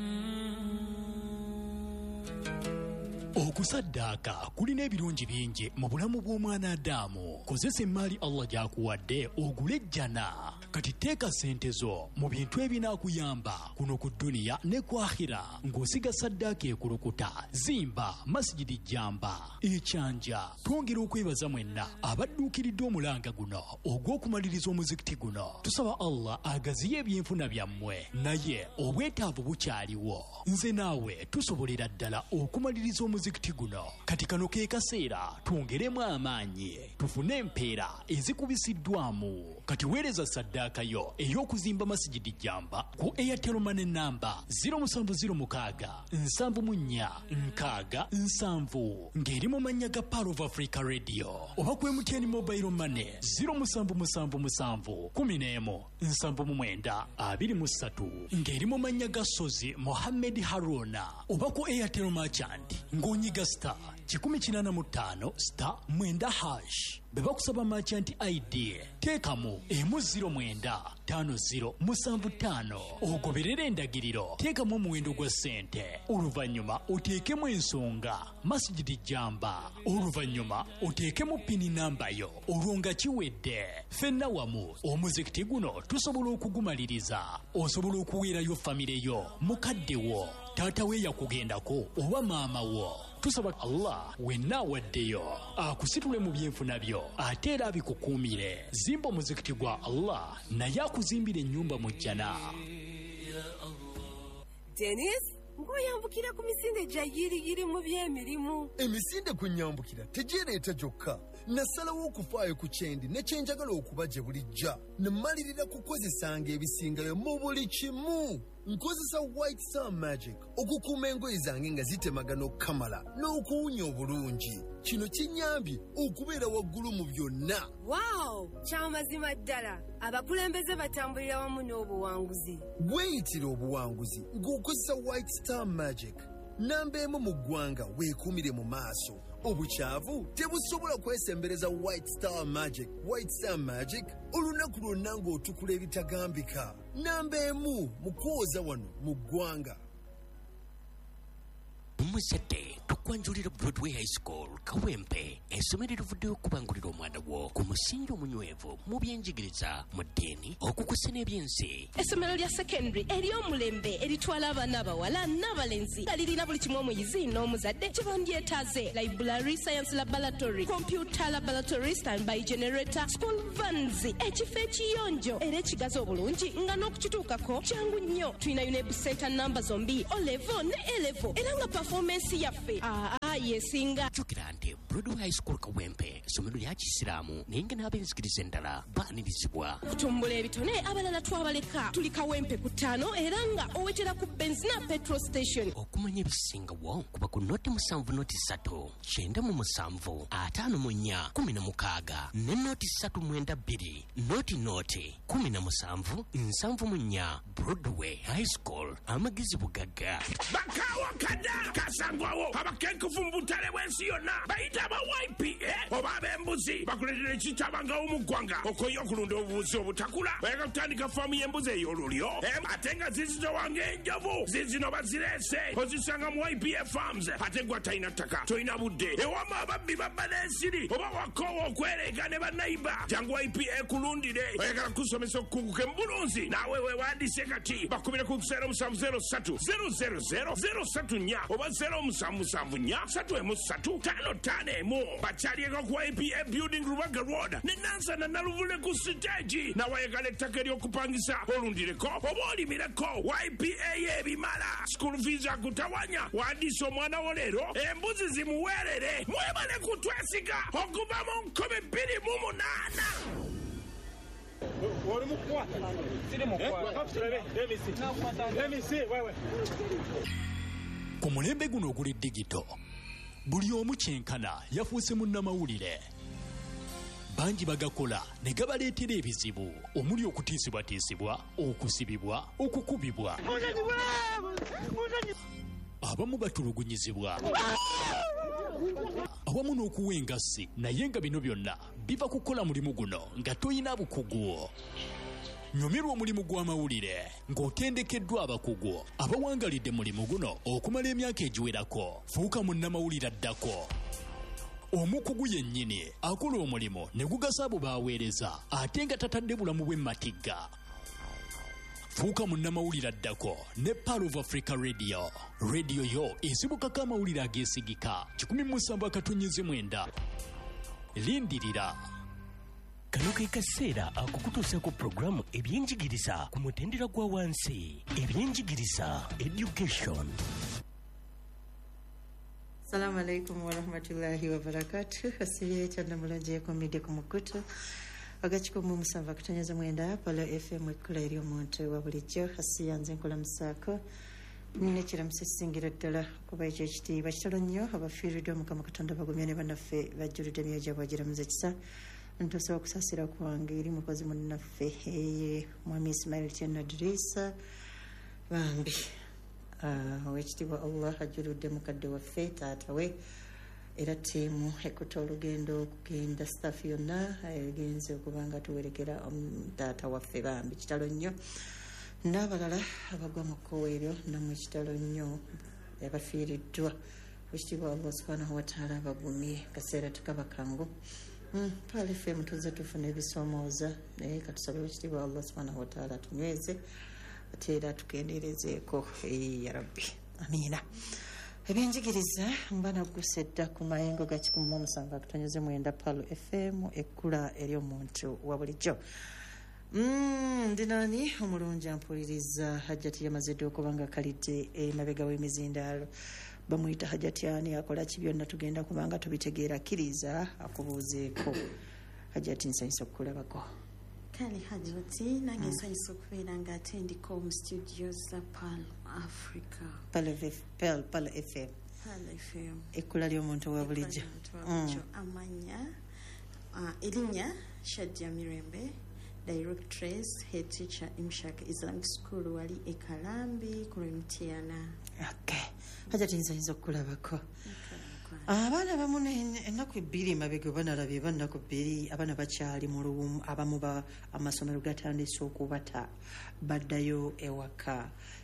Okusaddaaka kulina ebirungi bingi mu bulamu bw'omwana Adamu. Kozesa emmaali Allah gy'akuwadde ogule ejjana. Kati teeka ssente zo mu bintu ebinaakuyamba kuno ku dduniya ne ku akhira ng'osiga saddaaka ekulukuta. Zimba masjidi Jamba ekyanja. Twongera okwebaza mwenna abadduukiridde omulanga guno ogw'okumaliriza omuzikiti guno. Tusaba Allah agaziye ebyenfuna byammwe naye obwetaavu bukyaliwo. Nze naawe tusobolera ddala okumaliriza omuzikiti guno. Kati kano ke kaseera twongeremu amaanyi tufune empeera ezikubisiddwamu. Kati weereza saddaaka yo ey'okuzimba masjidi Jamba ku Airtel Money namba 0706 74 67 ng'eri mu mannya ga Power of Africa Radio oba ku MTN Mobile Money 0777 11 79 23 ng'eri mu mannya ga Sozi Mohammed Haruna oba ku Airtel Merchant ng'onyiga star 185 star 9#. Beba kusaba merchant ID teekamu emu095075 ogoberera endagiriro teekamu omuwendo gwa ssente oluvannyuma oteekemu ensonga masjidi Jamba oluvannyuma oteekemu pini namba yo olwo nga kiwedde. Ffenna wamu omuzikiti guno tusobola okugumaliriza. Osobola okuweerayo famire yo mukadde wo taata we yakugendako oba maama wo. Tusaba Allah wenna waddeyo akusitule mu byenfuna byo ate era abikukuumire. Zimba omuzikiti gwa Allah naye akuzimbira ennyumba mu jjana. Dennis ngoyambukira ku misinde gya yiriyiri mu by'emirimu. Emisinde kunyambukira tegireeta gyokka. Nasalawo okufaayo ku kyendi ne kyenjagala okuba gye bulijja. Nemalirira kukozesanga ebisingayo mu buli kimu. Nkozesa White Star Magic okukuuma engoye zange nga zitemagana okukamala n'okuwunya obulungi. Kino kinyambye okubeera waggulu mu byonna. Wow, kyamazima ddala. Abakulembeze batambulira wamu n'obuwanguzi. Weeyitira obuwanguzi ng'okozesa White Star Magic. Namba emu mu ggwanga weekuumire mu maaso. Obukyavu tebusobola kwesembereza White Star Magic. White Star Magic olunaku lwonna ng'otukula ebitagambika. Namba emu mu kwoza wano mu ggwanga. Musete okwanjulira Broadway High School Kawempe essomero erivuddeyo okubangulira omwana wo ku musingi omunywevu mu byenjigiriza mu ddiini okukusa n'ebyensi. Essomero lya secondary ery'omulembe eritwala abaana abawala n'abalenzi nga lirina buli kimu omuyizi n'omuzadde kye bandyetaaze: library, science laboratory, computer laboratory, standby generator, school vans, ekifo ekiyonjo era ekigazi obulungi nga n'okukituukako kyangu nnyo. Tulina UNEB center namba zombi O-level ne A-level era nga performance yaffe yesinga. Jjukira nti Broadway High School Kawempe essomero lya Kisiraamu naye nga n'abenzikiriza endala baanirizibwa. Okutumbula ebitone abalala twabaleka. Tuli Kawempe ku 5 era nga owetera ku benzina petrol station. Okumanya ebisingawo kuba ku noti 7 noti 3 97 54 16 ne noti 392 noti 17 74 Broadway High School amagezi bugagga. Bakawa kada kasangwawo abakenkufu mbutale bwensi yonna bayita aba YPA oba ab'embuzi bakuletera ekitabanga omugwanga okoyo okulunda obubuzi obutakula bayaka kutandika faamu y'embuzi ey'olulyo ate nga zizitowanga enjovu zizino bazirese ozisanga mu YPA Farms ate gwa talina ttaka tolina budde ewama ababbi babba n'ensiri oba wakoowa okwereega ne bannayiba jangu YPA kulundire oyagala kusomesa okukuguka embulunzi naawe weewandiise kati bakubire ku 0703 000 034 oba 0774 33555 bakyalieko ku YPA Building Rubaga Road ne Nansana Naluvule ku siteegi nawayagala ettaka ery'okupangisa olundireko oba olimireko YPA y'ebimala school fees akutawanya wandiisa omwana wo leero embuzi zimuweerere mwebale kutwesiga okuva mu 2028. Ku mulembe guno oguli digito buli omu kyenkana yafuuse munnamawulire. Bangi bagakola ne gabaleetera ebizibu omuli okutiisibwatiisibwa, okusibibwa, okukubibwa, abamu batulugunyizibwa awamu n'okuwa engassi, naye nga bino byonna biva kukola mulimu guno nga toyina bukugu. Nyumirwa omulimu gw'amawulire ng'otendekeddwa abakugu abawangalidde mulimu guno okumala emyaka egiwerako. Fuuka munnamawulire addako. Omukugu yennyini akola omulimu ne gugasa abo baaweereza ate nga tatadde bulamu bwe matigga. Fuuka munnamawulire addako ne Pearl of Africa Radio. Radio yo esibukako amawulire ageesigika 17/9. Lindirira. Kano ke kaseera akukutuusako pulogulaamu ebyenjigiriza ku mutendera gwa wansi. Ebyenjigiriza education. Assalamu alaikum wa rahmatullahi wa barakatuh. Asiye chanda mulanje yekomide ku mukutu agakikumu musava kutanyaza mwenda pala FM ekula eri omuntu wa bulijjo. Asiyanze nkola musako nine kiramusisingira ddala kuba ekyo ekitiibwa kitalo nnyo abafiiriddwa Mukama Katonda bagumya ne bannaffe bajjulidde emyoyo gyabwe agiramuza ekisa. Ntusaba okusaasira kwange eri mukozi munnaffe Mwami Ismail Tieno Idrisa bambi owekitiibwa Allah ajjuludde mukadde waffe taata we era ttiimu ekuta olugendo okugenda staff yonna egenze okuba nga tuwerekera taata waffe bambi kitalo nnyo n'abalala abagwa mu kkowa eryo nammwe kitalo nnyo abafiiriddwa. Owekitiibwa Allah subhanahu wa taala abagumye kaseera tekaba kangu. Pale FM tuze tufune ebisoomooza naye katusabe Owekitiibwa Allah subhanahu wa taala atunyweze ate era tukendeerezeeko ya rabbi amiina. Ebyenjigiriza mba nagguse dda ku mayengo ga 17/9 Palo FM ekkula eri omuntu wa bulijjo. Ndi nani omulungi ampuliriza Hajjati yamaze dda okuba nga kalidde emabega w'emizindaalo. Bamuyita Hajjati ani akola ki byonna tugenda kubanga tubitegeera akkiriza akubuuzeeko. Hajjati nsanyusa okukulabako. Kale Hajjati nange nsanyusa okubeera nga ate ndiko mu studios za Pearl Africa. Pearl FM. Ekkula ly'omuntu wa bulijjo. Amanya erinnya Shadia Mirembe, Directress, Head Teacher Imshak Islamic School wali Ekalambi ku Mtiana. Okay. Hajjati nsanyusa okukulabako. Abaana abamu ennaku 2 mabega banalabye bannaku 2 abaana bakyali mu luwumu abamu amasomero gatandise okubata baddayo ewaka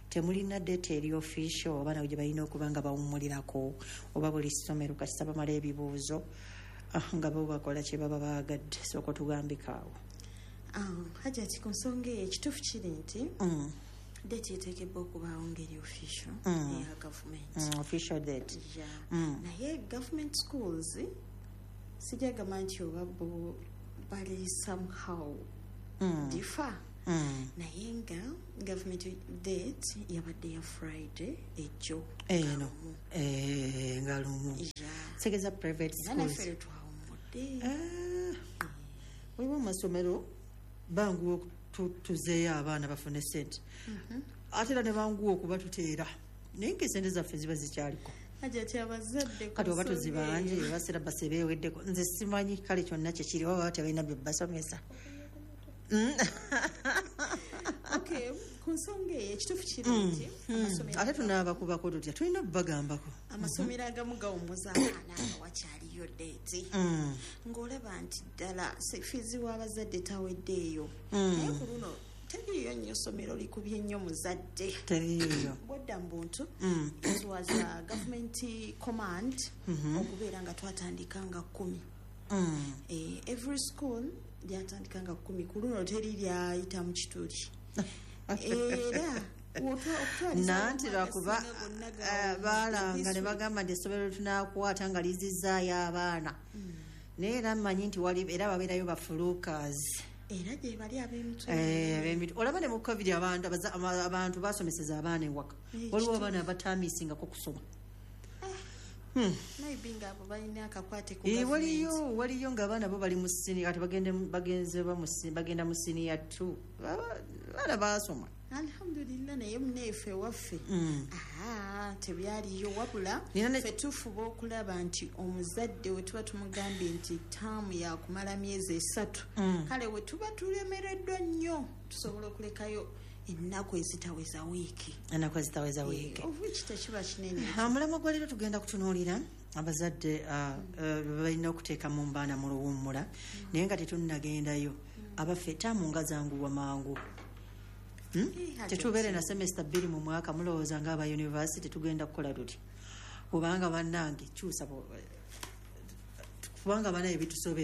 temulina date eri official abaana gye balina okuba nga bawummulirako oba buli ssomero kasita bamala ebibuuzo nga bo bakola kye baba baagadde sooka tugambikaawo. Hajati ku nsonga eyo ekituufu kiri nti date eteekebwa okubaawo ngeri official eya government official date naye government schools sijagamba nti oba bali somehow differ naye nga government date yabadde ya Friday ejjo eno nga lumu segeza private schools waliwo amasomero banguwa tuzeeyo abaana bafune sente ate era ne banguwa okuba tuteera naye nga esente zaffe ziba zikyaliko kati oba tuzibanje basera base beeweddeko nze simanyi kale kyonna kyekiri oba tebalina bye basomesa ku nsonga eyo ekituufu kiri nti ate tunaabakubako tutya tulina okubagambako amasomero agamu gawummuza abaana nga wakyaliyo deeti ng'olaba nti ddala fiizi w'abazadde taweddeeyo naye ku luno teriyo nnyo somero likubye nnyo muzadde bwadda mu buntu it was a government command okubeera nga twatandika nga 10 every school lyatandika nga 10 ku luno teri lyayita mu kituli era nanti lwakuba baalanga ne bagamba nti essomero tunakwata nga lizizaayo abaana naye era mmanyi nti wali era babeerayo bafulukas era gye bali ab'emitwe olaba ne mu covid abantu basomeseza abaana ewaka waliwo abaana abatamisingako kusoma waliyo ng'abaana bo bali mu siniya kati bagenda mu siniya 2 baana basoma alhamdulillah naye muneefe waffe tebyaliyo wabula ffe tufuba okulaba nti omuzadde we tuba tumugambye nti taamu yakumala myezi 3 kale we tuba tulemereddwa nnyo tusobola okulekayo ennaku ezitaweza wiiki of tekiba kinene. Omulamwa gwa leero tugenda kutunuulira abazadde balina okuteeka mu mbaana mu luwummula naye nga tetunnagendayo abaffe taamu nga zanguwa mangu tetubeere na semester 2 mu mwaka mulowooza ng'aba university tugenda kukola tuti kubanga bannange kyusa kubanga banaye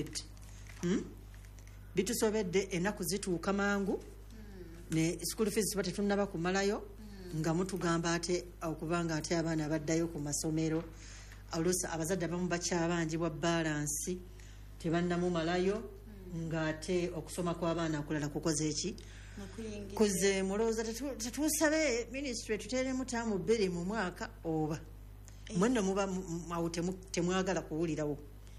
bitusobedde ennaku zituuka mangu ne school fees tuba tetunnaba kumalayo nga mutugamba ate okubanga ate abaana baddayo ku masomero oluusi abazadde abamu bakyabangibwa balansi tebannamumalayo ng'ate okusoma kw'abaana akulala kukoze eki kuze mulowooza tetusabe ministry tuteeremu taamu 2 mu mwaka oba mwenno muba awo temwagala kuwulirawo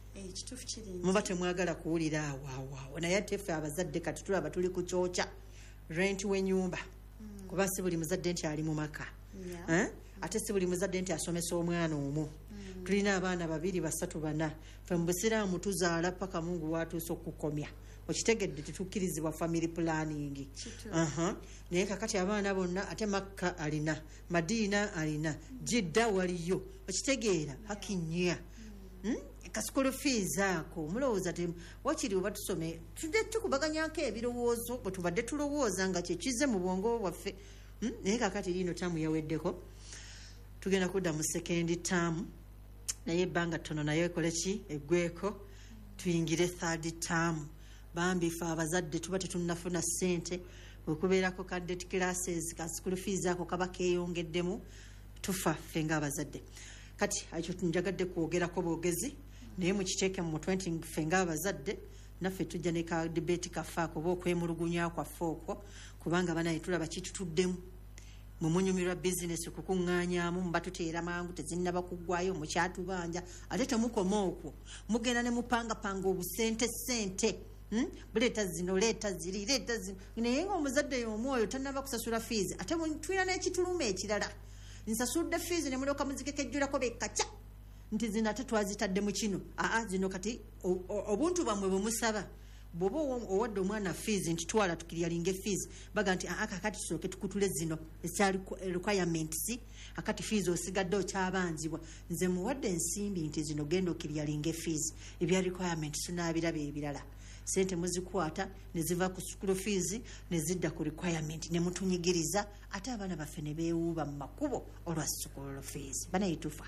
muba temwagala kuwulira awo naye ate ffe abazadde kati tulaba tuli ku kyokya rent w'ennyumba kuba si buli muzadde nti ali mu maka ate si buli muzadde nti asomesa omwana omu tulina abaana 2 3 4 ffe mu busiraamu tuzaala paka Mungu watuusa okukomya okitegedde tetukkirizibwa family planning naye kakati abaana bonna ate Makka alina Madiina alina Jidda waliyo okitegeera hakinya kasukulu fees ako mulowooza wakiri oba tusome tudde tukubaganyako ebirowoozo bwe tubadde tulowooza nga kyekize mu bwongo bwaffe naye kakati lino taamu yaweddeko tugenda kudda mu second term naye ebbanga ttono naye ekoleki eggweko tuyingire third term bambi ffe abazadde tuba tetunnafuna ssente okubeerako cadet classes kasukulu fees ako kaba keeyongeddemu tufa ffe ng'abazadde kati ekyo njagadde kwogerako bwogezi naye mukiteeke mu 20 ffe ng'abazadde naffe tujja ne ka debate kaffe ako oba okwemulugunya kwaffe okwo kubanga banaye tulaba kitutuddemu mwe munyumirwa bizinesi kukuŋŋaanyaamu muba tuteera mangu tezinnaba kuggwayo mukyatubanja ate temukoma okwo mugenda ne mupangapanga obusente buleeta zino leeta ziri leeta zino naye ng'omuzadde y'omwoyo tannaba kusasula fees ate tulina n'ekituluma ekirala nsasudde fees ne mulyoka muzikekejjulako bekkaca nti zino ate twazitadde mu kino zino kati obuntu bwamwe bwe musaba bw'oba owadde omwana fees nti twala tukiryalinge fees baga nti kakati tusooke tukutule zino ekyali requirements akati fees osigadde okyabanzibwa nze muwadde ensimbi nti zino genda okiryalinge fees ebya requirements naabiraba ebirala sente muzikwata ne ziva ku school fees ne zidda ku requirement ne mutunyigiriza ate abaana baffe ne beewuuba mu makubo olwa school fees banayitufa.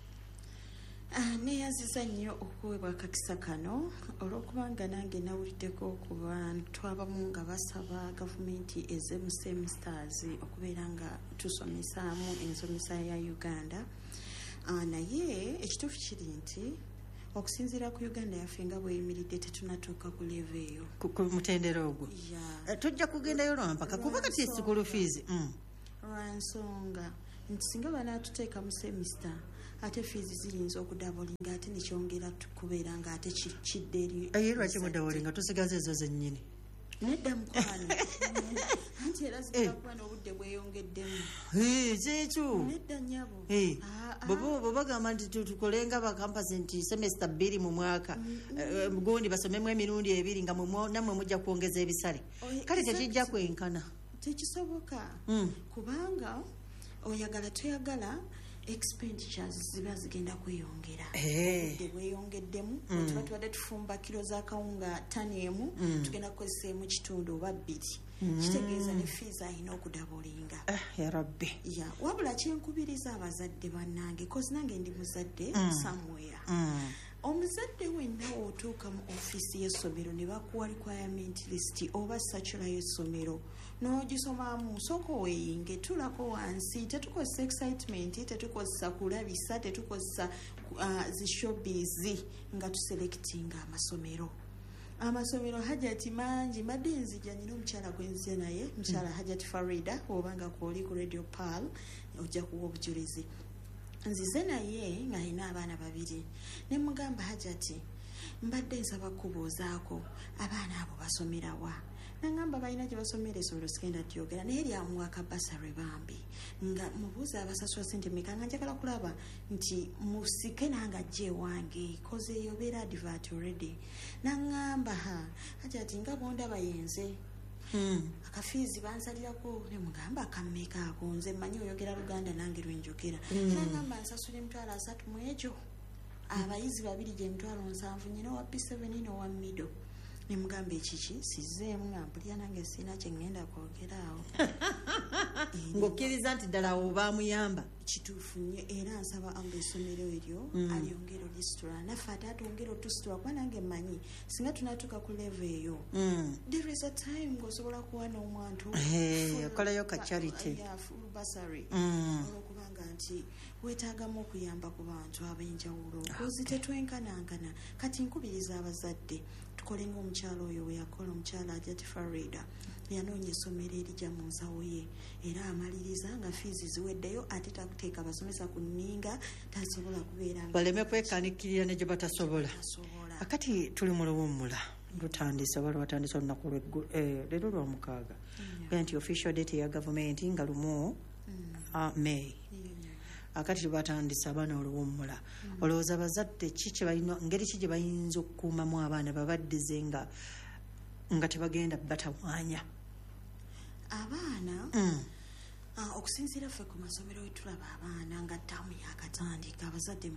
Neeyaziza nnyo okuweebwa akakisa kano olw'okubanga nange nawuliddeko ku bantu abamu nga basaba gavumenti eze mu semesters okubeera nga tusomesaamu ensomesa ya Uganda. Naye ekituufu kiri nti okusinziira ku Uganda yaffe nga bweyimiridde tetunatuuka ku level eyo ku mutendera ogwo. Tujja kugendayo lwampaka kuba kati school fees lwansonga nti singa banaatuteeka mu semester ate fees zirinza okudabolinga ate nekyongera tukubeera nga ate kidde eri. Aye lwaki mudabolinga tusigaze ezo zennyini? Nedda mukwano anti era zigenda n'obudde bweyongeddemu. Kyekyo nedda nnyabo bo bagamba nti tukolenga bakampasi nti semester 2 mu mwaka gundi basomemu emirundi 2 nga nammwe mujja kwongeza ebisale kale tekijja kwenkana. Tekisoboka kubanga oyagala toyagala expenditures ziba zigenda kweyongera. Obudde bweyongeddemu tuba tubadde tufumba kilo za kawunga tani emu tugenda kukozesa emu kitundu oba 2 kitegeeza ne fees alina okudabolinga. Ya rabbi wabula kyenkubiriza abazadde bannange kozi nange ndi muzadde somewhere. Omuzadde wenna otuuka mu ofiisi y'essomero ne bakuwa requirement list oba circular y'essomero n'ogisomamu sooka weeyinge tulako wansi tetukozesa excitement tetukozesa kulabisa tetukozesa zishobizi nga tuselectinga amasomero hajati mangi mbadde nzija nyina omukyala gwenzija naye mukyala Hajati Farida obanga kwoli ku Radio Pal ojja kuwa obujulizi. Nzize naye nga alina abaana 2 ne mugamba Hajati mbadde nsaba kubuuzaako abaana abo basomera wa. Nangamba balina gye basomera essomero sigenda tyogera naye lyamuwaka basarwe bambi nga mubuuza abasasula sente meka nga njagala kulaba nti musike nanga ajje ewange koze eyo beera advert already. Nangamba Hajati nga bonda bayenze akafiizi bansalirako ne mugamba akammeka ako nze mmanyi oyogera Luganda nange lwenjogera. Nangamba nsasula emitwalo 3 mu ekyo abayizi 2 gye emitwalo 7 nyina wa P7 n'owa middle. Ne mugamba ekiki sizeemu nga mpulira nange sina kye ngenda kwogeraawo. Ng'okkiriza nti ddala abo baamuyamba. Kituufu nnyo era nsaba anga essomero eryo alyongera olisitula naffe ate atwongera otusitula kuba nange mmanyi singa tunatuuka ku level eyo there is a time ng'osobola kuwa n'omwantu okolayo ka charity full bursary olwokubanga nti weetaagamu okuyamba ku bantu ab'enjawulo kozi tetwenkanankana kati nkubiriza abazadde tukole ng'omukyalo oyo we yakola omukyala Hajati Farida yanoonya essomero erijja mu nsawo ye era amaliriza nga fiizi ziweddeyo ate takuteeka basomesa ku nninga tasobola kubeera baleme kwekanikirira ne gye batasobola. Akati tuli mu luwummula lutandise oba lwatandise olunaku leero lwamukaaga nti official date ya gavumenti nga lumu May. Akati batandise abaana oluwummula olowooza abazadde ki kyebalina ngeri ki gye bayinza okukuumamu abaana babaddize nga tebagenda batawaanya abaana. Okusinziira ffe ku masomero wetulaba abaana nga ttaamu yakatandika abazadde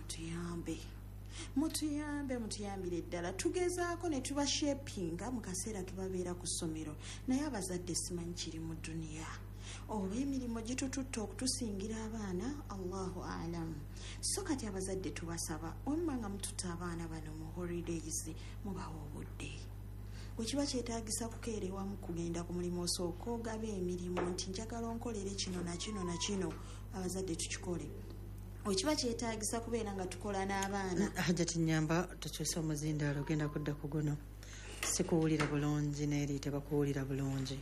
mutuyambire ddala tugezaako ne tuba shapinga mu kaseera ke babeera ku ssomero naye abazadde simanyi kiri mu duniya oba emirimu gitututta okutusingira abaana Allahu alam. So kati abazadde tubasaba wemma nga mututta abaana bano mu holidays mubawa obudde wekiba kyetaagisa kukeera ewamu kugenda ku mulimu osooka ogaba emirimu nti njagala onkolere kino na kino abazadde tukikole. Wekiba kyetaagisa kubeera nga tukola n'abaana. Hajati nyamba tukyusa omuzindaalo ogenda kudda ku guno sikuwulira bulungi neeri tebakuwulira bulungi.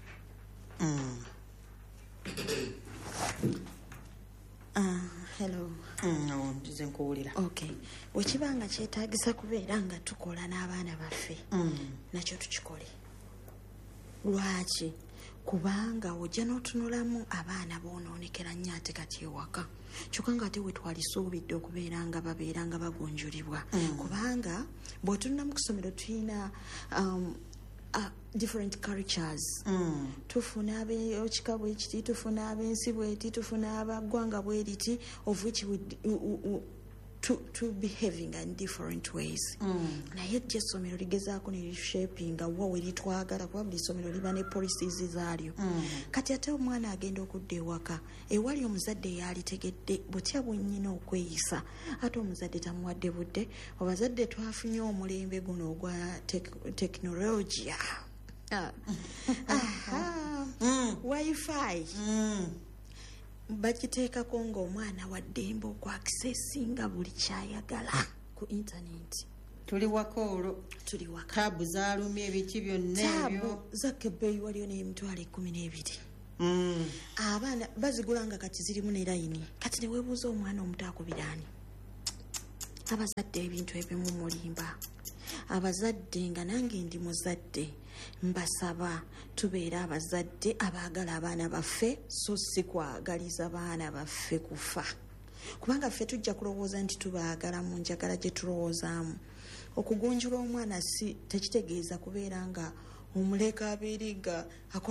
Hello. Nzize nkuwulira. Okay. Wekibanga kyetaagisa kubeera nga tukola n'abaana baffe nakyo tukikole. Lwaki? Kubanga ojja n'otunulamu abaana boonoonekera nnyo ate kati ewaka kyokka nga ate we twalisuubidde okubeera nga babeera nga bagonjulibwa kubanga bw'otunula mu kusomero tulina different cultures. Tufuna ab'ekika bwe kiti, tufuna ab'ensi bweti, tufuna abaggwanga bwe liti, of which to behaving in different ways. Naye ejja essomero ligezaako ne reshapinga wa we litwagala kuba buli ssomero liba ne policies zaalyo. Kati ate omwana agenda okudda ewaka ewali omuzadde yalitegedde butya bwennyina okweyisa ate omuzadde tamuwadde budde. Abazadde twafunye omulembe guno ogwa tekinologiya. Wi-Fi bakiteekako ng'omwana waddembe okwakisesinga buli kyayagala ku intaneti. Tuli waka olwo tabu zaalumya ebiki byonna ebyo zakke ebbeeyi waliyo n'emitwalo 12. Abaana bazigula nga kati zirimu ne layini. Kati ne weebuuza omwana omuto akubiraani. Abazadde ebintu ebimu mulimba. Abazadde nga nange ndi muzadde mbasaba tubeera abazadde abaagala abaana baffe so si kwagaliza baana baffe kufa. Kubanga ffe tujja kulowooza nti tubaagala mu njagala gye tulowoozaamu. Okugunjula omwana si tekitegeeza kubeera nga omuleka abiriga